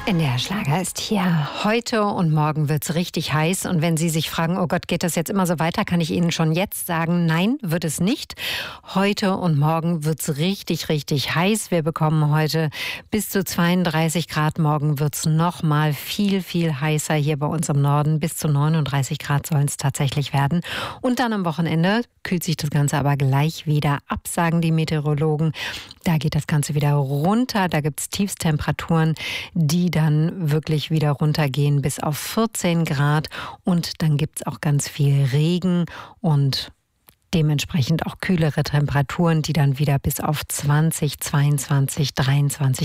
Der Schlager ist hier. Heute und morgen wird's richtig heiß. Und wenn Sie sich fragen, oh Gott, geht das jetzt immer so weiter, kann ich Ihnen schon jetzt sagen, nein, wird es nicht. Heute und morgen wird's richtig, richtig heiß. Wir bekommen heute bis zu 32 Grad. Morgen wird's noch mal viel, viel heißer hier bei uns im Norden. Bis zu 39 Grad sollen es tatsächlich werden. Und dann am Wochenende kühlt sich das Ganze aber gleich wieder ab, sagen die Meteorologen. Da geht das Ganze wieder runter. Da gibt's Tiefstemperaturen, die dann wirklich wieder runtergehen bis auf 14 Grad. Und dann gibt's auch ganz viel Regen und dementsprechend auch kühlere Temperaturen, die dann wieder bis auf 20, 22, 23